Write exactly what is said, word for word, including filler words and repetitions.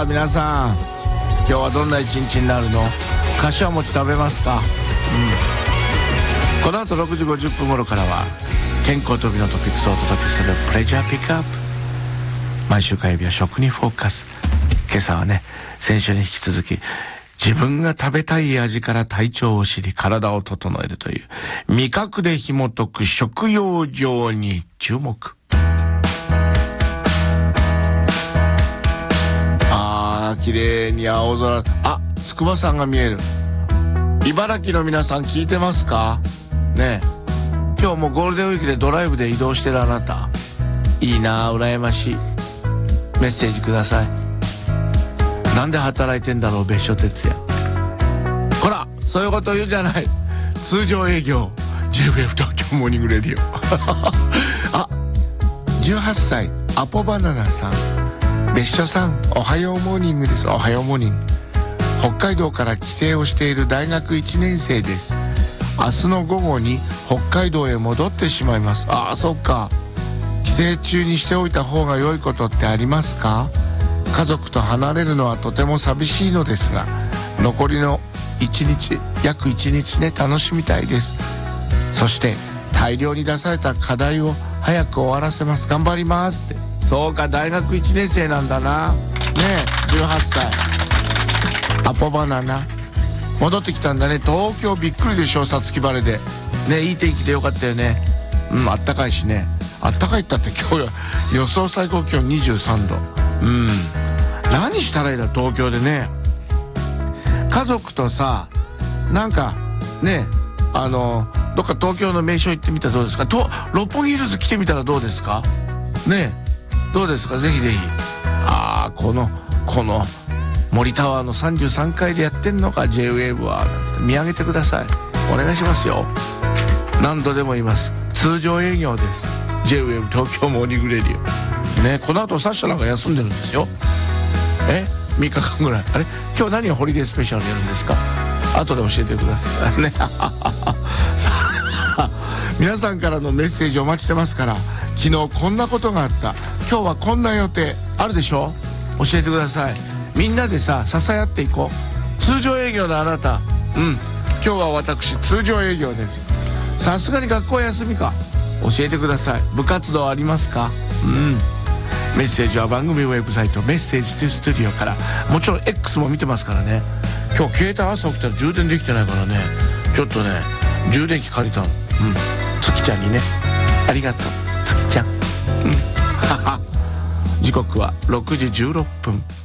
さあ皆さん、今日はどんな一日になるの？柏餅食べますか？うん、この後ろくじごじゅっぷん頃からは健康と美のトピックスをお届けするプレジャーピックアップ。毎週火曜日は食にフォーカス。今朝はね、先週に引き続き自分が食べたい味から体調を知り体を整えるという味覚で紐解く食用上に注目。あー、綺麗に青空。あ、筑波山が見える。茨城の皆さん聞いてますかねえ。今日もゴールデンウィークでドライブで移動してるあなた、いいなあ、羨ましい。メッセージください。なんで働いてんだろう、別所哲也。ほら、そういうこと言うじゃない。通常営業 ジェイエフエフ 東京モーニングレディオあ、じゅうはっさいアポバナナさん、別所さん、おはようモーニングです。おはようモーニング。北海道から帰省をしている大学いちねん生です。明日の午後に北海道へ戻ってしまいます。ああ、そっか。帰省中にしておいた方が良いことってありますか？家族と離れるのはとても寂しいのですが、残りのいちにち、約いちにちね、楽しみたいです。そして大量に出された課題を早く終わらせます。頑張りますって。そうか、大学いちねん生なんだな。ねえ、じゅうはっさいアポバナナ戻ってきたんだね。東京びっくりでしょ、さつき晴れでね。いい天気でよかったよね。うん、あったかいしね。あったかいったって今日予想最高気温にじゅうさんど。うん、何したらいいだ、東京でね。家族とさ、なんかね、あのどっか東京の名所行ってみたらどうですか。と六本木ヒルズ来てみたらどうですかね。どうですか、ぜひぜひ。あー、このこの森タワーのさんじゅうさんかいでやってんのか J ウェーブは、なんて見上げてください。お願いしますよ。何度でも言います、通常営業です。 J ウェーブ東京モーニングレディオね。この後サッシャなんか休んでるんですよ。えみっかかんぐらい。あれ、今日何をホリデースペシャルやるんですか？後で教えてくださいねさあ、皆さんからのメッセージお待ちしてますから。昨日こんなことがあった、今日はこんな予定あるでしょ、教えてください。みんなでさ、支え合っていこう。通常営業のあなた、うん、今日は私通常営業です。さすがに学校休みか、教えてください。部活動ありますか？うん。メッセージは番組ウェブサイトメッセージトゥスタジオから。もちろん X も見てますからね。今日携帯朝起きたら充電できてないからね、ちょっとね充電器借りたの。うん、月ちゃんにね、ありがとう月ちゃん。うん時刻はろくじじゅうろっぷん。